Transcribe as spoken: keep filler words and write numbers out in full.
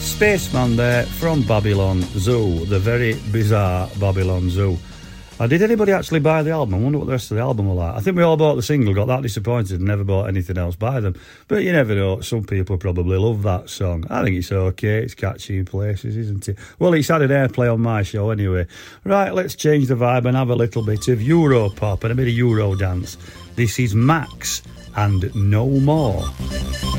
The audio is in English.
Spaceman there from Babylon Zoo, the very bizarre Babylon Zoo. Uh, did anybody actually buy the album? I wonder what the rest of the album were like. I think we all bought the single, got that disappointed and never bought anything else by them. But you never know, some people probably love that song. I think it's okay, it's catchy in places, isn't it? Well, it's had an airplay on my show anyway. Right, let's change the vibe and have a little bit of Euro pop and a bit of Euro dance. This is Max and No More.